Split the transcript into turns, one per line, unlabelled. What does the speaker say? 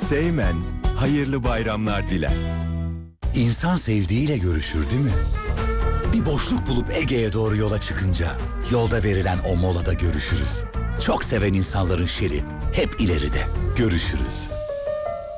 Seymen, hayırlı bayramlar diler.
İnsan sevdiğiyle görüşür değil mi? Bir boşluk bulup Ege'ye doğru yola çıkınca yolda verilen o molada görüşürüz. Çok seven insanların şeri hep ileride. Görüşürüz.